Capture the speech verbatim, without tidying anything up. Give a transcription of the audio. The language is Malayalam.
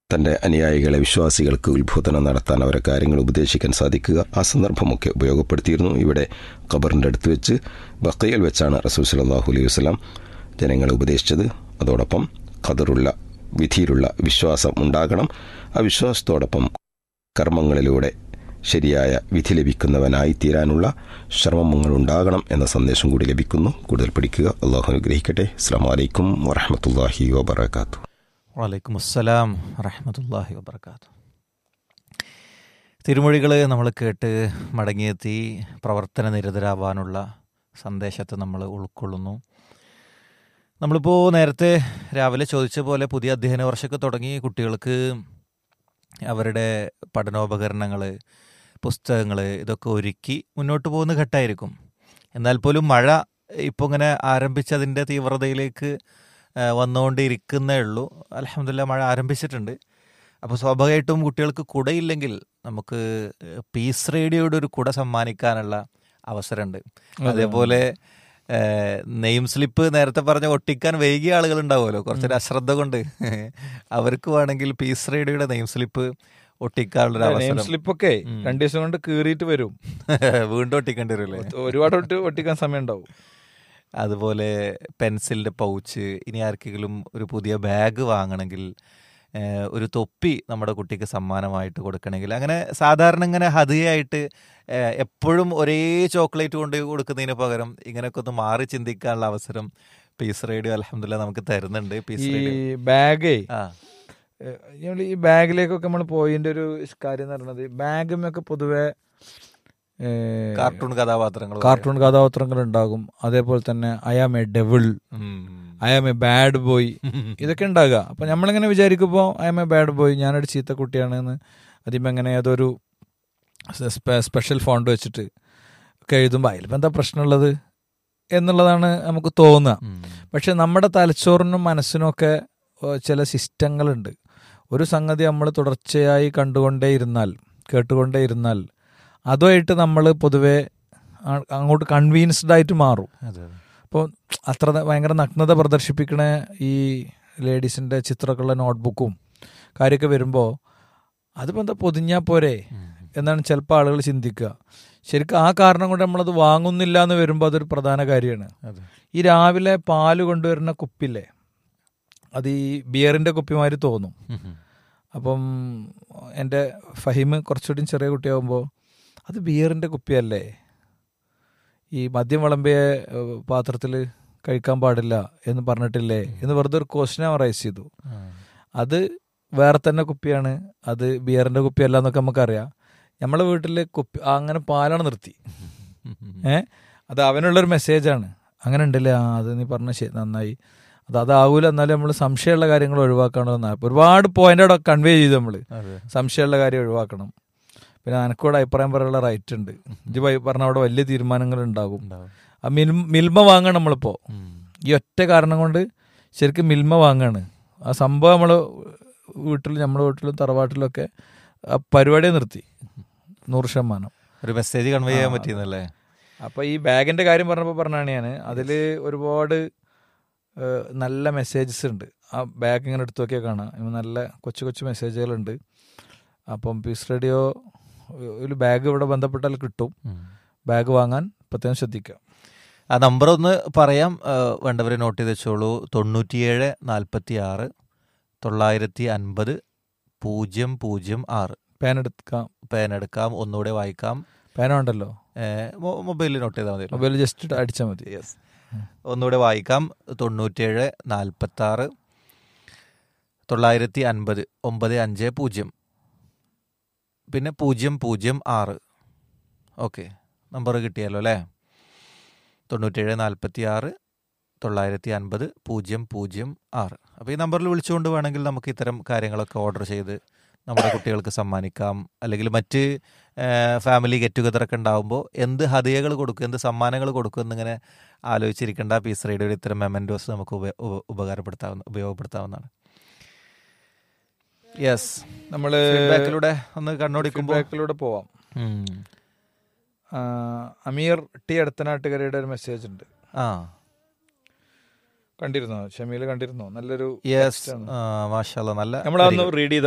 തൻ്റെ അനുയായികളെ വിശ്വാസികൾക്ക് ഉത്ബോധനം നടത്താൻ അവരെ കാര്യങ്ങൾ ഉപദേശിക്കാൻ സാധിക്കുക. ആ സന്ദർഭമൊക്കെ ഉപയോഗപ്പെടുത്തിയിരുന്നു. ഇവിടെ ഖബറിൻ്റെ അടുത്ത് വെച്ച് ബഖയിൽ വെച്ചാണ് റസൂൽ സല്ലല്ലാഹു അലൈഹി വസല്ലം ജനങ്ങളെ ഉപദേശിച്ചത്. അതോടൊപ്പം ഖദറുള്ള വിധിയിലുള്ള വിശ്വാസം ഉണ്ടാകണം. ആ വിശ്വാസത്തോടൊപ്പം കർമ്മങ്ങളിലൂടെ ശരിയായ വിധി ലഭിക്കുന്നവനായി തീരാനുള്ള ശ്രമങ്ങൾ ഉണ്ടാകണം എന്ന സന്ദേശം കൂടി ലഭിക്കുന്നു. കൂടുതൽ പഠിക്കുക. അള്ളാഹു അനുഗ്രഹിക്കട്ടെ. അസ്സലാമു അലൈക്കും വറഹ്മത്തുള്ളാഹി വബറകാതുഹു. വലൈക്കും അസ്സലാം വറഹ്മത്തുള്ളാഹി വബറകാതുഹു. തിരുമൊഴികൾ നമ്മൾ കേട്ട് മടങ്ങിയെത്തി പ്രവർത്തന നിരതരാവാനുള്ള സന്ദേശത്തെ നമ്മൾ ഉൾക്കൊള്ളുന്നു. നമ്മളിപ്പോൾ നേരത്തെ രാവിലെ ചോദിച്ച പോലെ പുതിയ അധ്യയന വർഷമൊക്കെ തുടങ്ങി കുട്ടികൾക്ക് അവരുടെ പഠനോപകരണങ്ങൾ, പുസ്തകങ്ങൾ ഇതൊക്കെ ഒരുക്കി മുന്നോട്ട് പോകുന്ന ഘട്ടമായിരിക്കും. എന്നാൽ പോലും മഴ ഇപ്പോൾ ഇങ്ങനെ ആരംഭിച്ചതിൻ്റെ തീവ്രതയിലേക്ക് വന്നുകൊണ്ടിരിക്കുന്നേ ഉള്ളൂ. അൽഹംദുലില്ലാഹ് മഴ ആരംഭിച്ചിട്ടുണ്ട്. അപ്പോൾ സ്വാഭാവികമായിട്ടും കുട്ടികൾക്ക് കുടയില്ലെങ്കിൽ നമുക്ക് പീസ് റേഡിയോയുടെ ഒരു കുട സമ്മാനിക്കാനുള്ള അവസരമുണ്ട്. അതേപോലെ നെയിം സ്ലിപ്പ് നേരത്തെ പറഞ്ഞ ഒട്ടിക്കാൻ വൈകിയ ആളുകൾ ഉണ്ടാവുമല്ലോ, കുറച്ചൊരു അശ്രദ്ധ കൊണ്ട് അവർക്ക് വേണമെങ്കിൽ പീസ് റേഡിയോയുടെ നെയിം സ്ലിപ്പ് ഒട്ടിക്കാനുള്ള അവസരം. സ്ലിപ്പൊക്കെ രണ്ടു ദിവസം കൊണ്ട് കീറിയിട്ട് വരും, വീണ്ടും ഒട്ടിക്കേണ്ടി വരില്ലേ, ഒരുപാട് ഒട്ടിക്കാൻ സമയം ഉണ്ടാവും. അതുപോലെ പെൻസിലിൻ്റെ പൗച്ച്, ഇനി ആർക്കെങ്കിലും ഒരു പുതിയ ബാഗ് വാങ്ങണമെങ്കിൽ, ഒരു തൊപ്പി നമ്മുടെ കുട്ടിക്ക് സമ്മാനമായിട്ട് കൊടുക്കണമെങ്കിൽ, അങ്ങനെ സാധാരണ ഇങ്ങനെ ഹദിയായിട്ട് എപ്പോഴും ഒരേ ചോക്ലേറ്റ് കൊണ്ട് കൊടുക്കുന്നതിന് പകരം ഇങ്ങനെയൊക്കെ ഒന്ന് മാറി ചിന്തിക്കാനുള്ള അവസരം പീസ് റേഡിയോ അൽഹംദുലില്ലാഹ് നമുക്ക് തരുന്നുണ്ട്. പീസ് റേഡിയോ ബാഗേ ആ ഈ ബാഗിലേക്കൊക്കെ നമ്മൾ പോയതിൻ്റെ ഒരു കാര്യം എന്ന് പറയുന്നത്, ബാഗുമൊക്കെ പൊതുവെ കാർട്ടൂൺ കഥാപാത്രങ്ങൾ കാർട്ടൂൺ കഥാപാത്രങ്ങൾ ഉണ്ടാകും. അതേപോലെ തന്നെ I am a devil, I am a bad boy, ഇതൊക്കെ ഉണ്ടാകുക. അപ്പം നമ്മളിങ്ങനെ വിചാരിക്കുമ്പോൾ I am a bad boy, ഞാനൊരു ചീത്ത കുട്ടിയാണെന്ന് അതിപ്പോൾ എങ്ങനെ അതൊരു സ്പെഷ്യൽ ഫോണ്ട് വെച്ചിട്ട് ഒക്കെ എഴുതുമ്പോൾ അതിലിപ്പോൾ എന്താ പ്രശ്നമുള്ളത് എന്നുള്ളതാണ് നമുക്ക് തോന്നുക. പക്ഷെ നമ്മുടെ തലച്ചോറിനും മനസ്സിനും ഒക്കെ ചില സിസ്റ്റങ്ങളുണ്ട്. ഒരു സംഗതി നമ്മൾ തുടർച്ചയായി കണ്ടുകൊണ്ടേ ഇരുന്നാൽ, കേട്ടുകൊണ്ടേ ഇരുന്നാൽ അതുമായിട്ട് നമ്മൾ പൊതുവെ അങ്ങോട്ട് കൺവീൻസ്ഡ് ആയിട്ട് മാറും. അപ്പോൾ അത്ര ഭയങ്കര നഗ്നത പ്രദർശിപ്പിക്കണ ഈ ലേഡീസിൻ്റെ ചിത്രമുള്ള നോട്ട്ബുക്കും കാര്യമൊക്കെ വരുമ്പോൾ അതിപ്പോൾ എന്താ പൊതിഞ്ഞാൽ പോരെ എന്നാണ് ചിലപ്പോൾ ആളുകൾ ചിന്തിക്കുക. ശരിക്കും ആ കാരണം കൊണ്ട് നമ്മളത് വാങ്ങുന്നില്ല എന്ന് വരുമ്പോൾ അതൊരു പ്രധാന കാര്യമാണ്. ഈ രാവിലെ പാല് കൊണ്ടുവരുന്ന കുപ്പില്ലേ, അത് ഈ ബിയറിൻ്റെ കുപ്പിമാതിരി തോന്നും. അപ്പം എൻ്റെ ഫഹീമ് കുറച്ചുകൂടി ചെറിയ കുട്ടിയാകുമ്പോൾ അത് ബിയറിൻ്റെ കുപ്പിയല്ലേ, ഈ മദ്യം വിളമ്പിയ പാത്രത്തിൽ കഴിക്കാൻ പാടില്ല എന്ന് പറഞ്ഞിട്ടില്ലേ എന്ന് വെറുതെ ഒരു ക്വസ്റ്റ്യൻ റൈസ് ചെയ്തു. അത് വേറെ തന്നെ കുപ്പിയാണ്, അത് ബിയറിൻ്റെ കുപ്പിയല്ല എന്നൊക്കെ നമുക്കറിയാം. നമ്മളെ വീട്ടിൽ കുപ്പി അങ്ങനെ പാലാണ് നിർത്തി, ഏ അത് അവനുള്ളൊരു മെസ്സേജാണ്. അങ്ങനെ ഉണ്ടല്ലേ, ആ അത് നീ പറഞ്ഞ ശരി നന്നായി, അത് അതാവൂല, എന്നാലും നമ്മൾ സംശയമുള്ള കാര്യങ്ങൾ ഒഴിവാക്കണം. ഒരുപാട് പോയിന്റ് അവിടെ കൺവേ ചെയ്തു നമ്മൾ, സംശയമുള്ള കാര്യം ഒഴിവാക്കണം. പിന്നെ എനിക്കൂടെ അഭിപ്രായം പറയാനുള്ള റൈറ്റ് ഉണ്ട്. ഇത് പറഞ്ഞ അവിടെ വലിയ തീരുമാനങ്ങൾ ഉണ്ടാകും. ആ മിൽ മിൽമ വാങ്ങണം നമ്മളിപ്പോൾ ഈ ഒറ്റ കാരണം കൊണ്ട് ശരിക്കും മിൽമ വാങ്ങാണ്. ആ സംഭവം നമ്മൾ വീട്ടിൽ, നമ്മുടെ വീട്ടിലും തറവാട്ടിലൊക്കെ ആ പരിപാടിയെ നിർത്തി നൂറ് ശതമാനം. ഒരു മെസ്സേജ് കൺവേ ചെയ്യാൻ പറ്റിയെന്നല്ലേ. അപ്പോൾ ഈ ബാഗിൻ്റെ കാര്യം പറഞ്ഞപ്പോൾ പറഞ്ഞാണ് ഞാൻ, അതിൽ ഒരുപാട് നല്ല മെസ്സേജസ് ഉണ്ട്. ആ ബാഗ് ഇങ്ങനെ എടുത്തു നോക്കിയാൽ കാണാം, നല്ല കൊച്ചു കൊച്ചു മെസ്സേജുകളുണ്ട്. അപ്പം പീസ് റേഡിയോ ഒരു ബാഗ് ഇവിടെ ബന്ധപ്പെട്ടാൽ കിട്ടും. ബാഗ് വാങ്ങാൻ പ്രത്യേകം ശ്രദ്ധിക്കുക. ആ നമ്പർ ഒന്ന് പറയാം, വേണ്ടവർ നോട്ട് ചെയ്ത് വെച്ചോളൂ. തൊണ്ണൂറ്റിയേഴ് നാൽപ്പത്തി ആറ് തൊള്ളായിരത്തി അൻപത് പൂജ്യം പൂജ്യം ആറ്. പേൻ എടുക്കാം, പേൻ എടുക്കാം, ഒന്നുകൂടെ വായിക്കാം. പേനുണ്ടല്ലോ, മൊബൈലിൽ നോട്ട് ചെയ്താൽ മതി, മൊബൈലിൽ ജസ്റ്റ് അടിച്ചാൽ മതി. യെസ്, ഒന്നുകൂടെ വായിക്കാം. തൊണ്ണൂറ്റിയേഴ് നാൽപ്പത്തി ആറ് തൊള്ളായിരത്തി അൻപത് ഒമ്പത് അഞ്ച് പൂജ്യം, പിന്നെ പൂജ്യം പൂജ്യം ആറ്. ഓക്കെ, നമ്പർ കിട്ടിയല്ലോ അല്ലേ. തൊണ്ണൂറ്റേഴ് നാൽപ്പത്തി ആറ് തൊള്ളായിരത്തി അൻപത് പൂജ്യം പൂജ്യം ആറ്. അപ്പോൾ ഈ നമ്പറിൽ വിളിച്ചുകൊണ്ട് വേണമെങ്കിൽ നമുക്ക് ഇത്തരം കാര്യങ്ങളൊക്കെ ഓർഡർ ചെയ്ത് നമ്മുടെ കുട്ടികൾക്ക് സമ്മാനിക്കാം. അല്ലെങ്കിൽ മറ്റ് ഫാമിലി ഗെറ്റ് ടുഗദറൊക്കെ ഉണ്ടാകുമ്പോൾ എന്ത് ഹദിയകൾ കൊടുക്കും, എന്ത് സമ്മാനങ്ങൾ കൊടുക്കും എന്നിങ്ങനെ ആലോചിച്ചിരിക്കേണ്ട. പീസ് റേഡിയോയിൽ ഇത്തരം മെമൻറ്റോസ് നമുക്ക് ഉപകാരപ്പെടുത്താവുന്ന ഉപയോഗപ്പെടുത്താവുന്നതാണ്. യെസ്, നമ്മൾ ഫീഡ്ബാക്കിലൂടെ ഒന്ന് കണ്ണോടിക്കുമ്പോൾ ഫീഡ്ബാക്കിലൂടെ പോവാം. അമീർ ടി അടുത്തനാട്ടുകരയുടെ ഒരു മെസ്സേജ് ഉണ്ട്. ആ കണ്ടിരുന്നോ ഷമീൽ? കണ്ടിരുന്നോ? നല്ലൊരു യെസ്, മാഷാ അല്ലാഹ്, നല്ല നമ്മളതൊന്ന് റീഡ് ചെയ്ത്